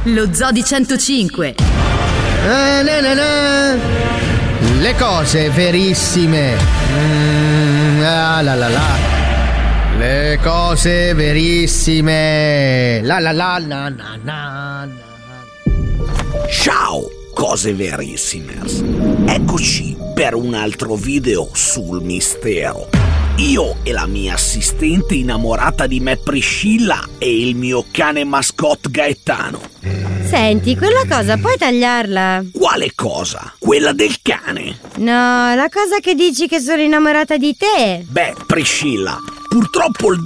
Lo Zoo di 105. Le cose verissime. Le cose verissime. Ciao, cose verissimers. Eccoci per un altro video sul mistero. Io e la mia assistente innamorata di me Priscilla e il mio cane mascotte Gaetano. Senti, quella cosa puoi tagliarla? Quale cosa? Quella del cane? No, la cosa che dici che sono innamorata di te. Beh, Priscilla, purtroppo il